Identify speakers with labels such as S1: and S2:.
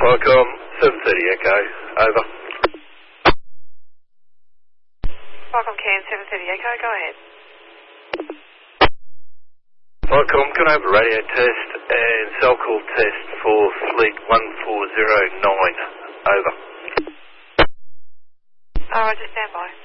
S1: Qualcomm 730 Echo, over.
S2: Qualcomm Can 730 Echo, go ahead.
S1: Qualcomm, can I have a radio test and cell call test for Fleet 1409, over.
S2: Alright, just stand by.